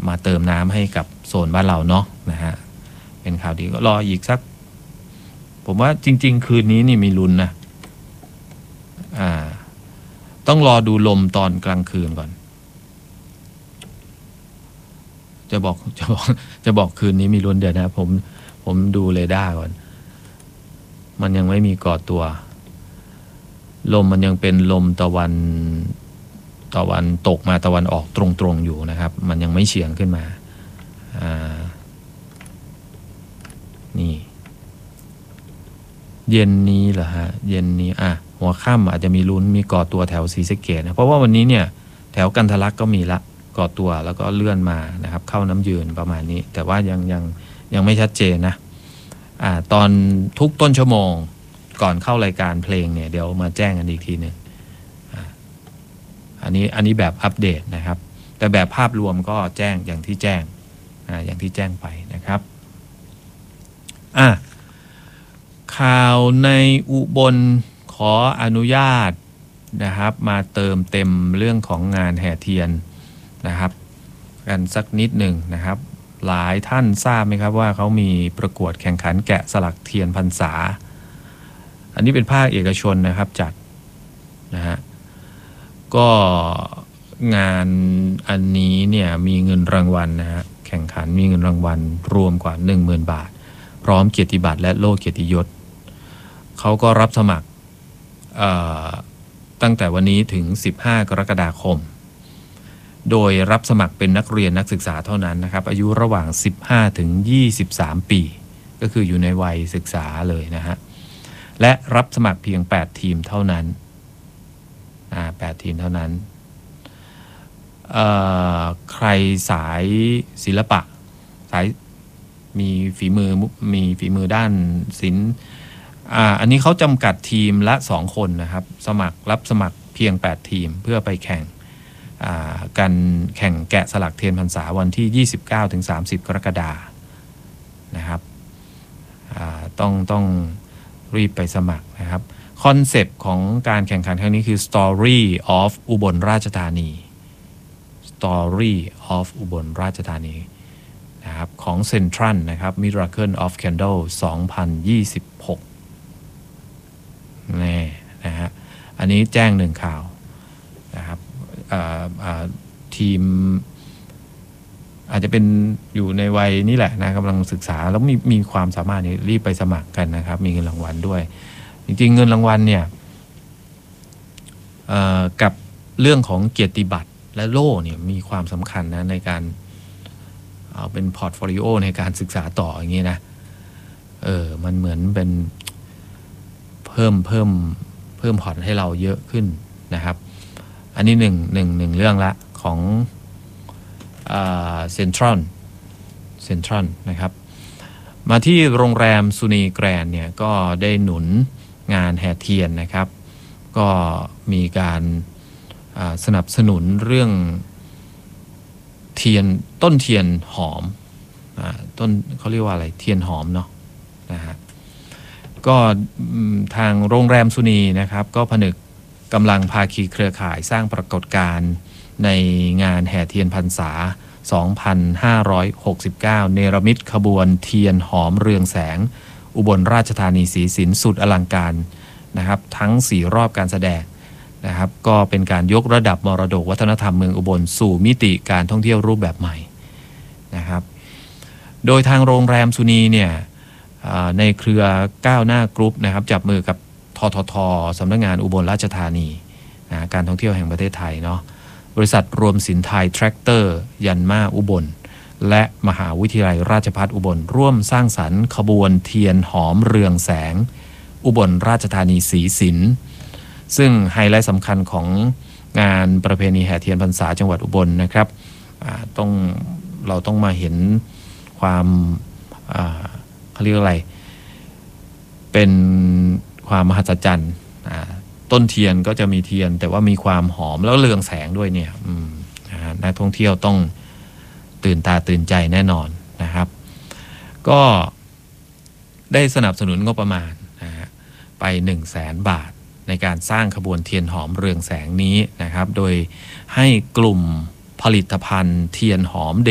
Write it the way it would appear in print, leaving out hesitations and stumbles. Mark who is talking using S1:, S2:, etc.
S1: มาเติมน้ำให้กับโซนบ้านเราเนาะนะฮะเป็นข่าวดีก็รออีกสักผมว่าจริงๆคืนนี้นี่มีลุ้นนะต้องรอดูลมตอนกลางคืนก่อนจะบอกคืนนี้มีลุ้นเดี๋ยวนะผมดูเรดาร์ก่อนมันยังไม่มีก่อตัวลมมันยังเป็นลมตะวันตกมาตะวันออกตรงๆอยู่นะครับมันยังไม่เฉียงขึ้นมานี่เย็นนี้เหรอฮะเย็นนี้หัวค่ำอาจจะมีลุ้นมีก่อตัวแถวศรีสะเกษนะเพราะว่าวันนี้เนี่ยแถวกันทะลักก็มีละก่อตัวแล้วก็เลื่อนมานะครับเข้าน้ำยืนประมาณนี้แต่ว่ายังไม่ชัดเจนนะตอนทุกต้นชั่วโมงก่อนเข้ารายการเพลงเนี่ยเดี๋ยวมาแจ้งกันอีกทีนึงอันนี้แบบอัปเดตนะครับแต่แบบภาพรวมก็แจ้งอย่างที่แจ้งไปนะครับข่าวในอุบลขออนุญาตนะครับมาเติมเต็มเรื่องของงานแห่เทียนนะครับกันสักนิดหนึ่งนะครับหลายท่านทราบไหมครับว่าเขามีประกวดแข่งขันแกะสลักเทียนพรรษาอันนี้เป็นภาคเอกชนนะครับจัดนะฮะก็งานอันนี้เนี่ยมีเงินรางวัลนะฮะแข่งขันมีเงินรางวัลรวมกว่า 10,000 บาทพร้อมเกียรติบัตรและโล่เกียรติยศเขาก็รับสมัครตั้งแต่วันนี้ถึง15 กรกฎาคมโดยรับสมัครเป็นนักเรียนนักศึกษาเท่านั้นนะครับอายุระหว่าง15 ถึง 23 ปีก็คืออยู่ในวัยศึกษาเลยนะฮะและรับสมัครเพียง8 ทีมเท่านั้น8 ทีมเท่านั้นใครสายศิลปะสายมีฝีมือด้านศิลป์อันนี้เขาจำกัดทีมละ2 คนนะครับรับสมัครเพียง8 ทีมเพื่อไปแข่งการแข่งแกะสลักเทียนพรรษาวันที่ 29-30 กรกฎาคมนะครับต้องรีบไปสมัครนะครับคอนเซปต์ของการแข่งขันครั้งนี้คือ Story of อุบลราชธานี Story of อุบลราชธานีนะครับของ Central นะครับ Miracle of Candle 2026นะฮะอันนี้แจ้ง1 ข่าวนะครับทีมอาจจะเป็นอยู่ในวัยนี่แหละนะกำลังศึกษาแล้วมีความสามารถนี่รีบไปสมัครกันนะครับมีเงินรางวัลด้วยจริงๆเงินรางวัลเนี่ยกับเรื่องของเกียรติบัตรและโล่เนี่ยมีความสำคัญนะในการเอาเป็นพอร์ตโฟลิโอในการศึกษาต่ออย่างนี้นะมันเหมือนเป็นเพิ่มพอร์ตให้เราเยอะขึ้นนะครับอันนี้หนึ่งเรื่องละของเซ็นทรัลนะครับมาที่โรงแรมสุนีแกรนด์เนี่ยก็ได้หนุนงานแห่เทียนนะครับก็มีการสนับสนุนเรื่องต้นเทียนหอมต้นเขาเรียกว่าอะไรเทียนหอมเนาะนะฮะก็ทางโรงแรมสุนีนะครับก็ผนึกกำลังภาคีเครือข่ายสร้างปรากฏการณ์ในงานแห่เทียนพรรษา 2569 เนรมิตขบวนเทียนหอมเรืองแสงอุบลราชธานีศรีสินสุดอลังการนะครับทั้ง4 รอบการแสดงนะครับก็เป็นการยกระดับมรดกวัฒนธรรมเมืองอุบลสู่มิติการท่องเที่ยวรูปแบบใหม่นะครับโดยทางโรงแรมสุนีเนี่ยในเครือก้าวหน้ากรุ๊ปนะครับจับมือกับททสำนักงานอุบลราชธานีการท่องเที่ยวแห่งประเทศไทยเนาะบริษัทรวมสินไทยแทรคเตอร์ยันมาอุบลและมหาวิทยาลัยราชภัฏอุบลร่วมสร้างสรรค์ขบวนเทียนหอมเรืองแสงอุบลราชธานีศรีสินซึ่งไฮไลท์สำคัญของงานประเพณีแห่เทียนพรรษาจังหวัดอุบลนะครับเราต้องมาเห็นความเขาเรียกอะไรเป็นความมหัศจรรย์ต้นเทียนก็จะมีเทียนแต่ว่ามีความหอมแล้วเรืองแสงด้วยเนี่ยนักท่องเที่ยวต้องตื่นตาตื่นใจแน่นอนนะครับก็ได้สนับสนุนงบประมาณไป100,000 บาทในการสร้างขบวนเทียนหอมเรืองแสงนี้นะครับโดยให้กลุ่มผลิตภัณฑ์เทียนหอม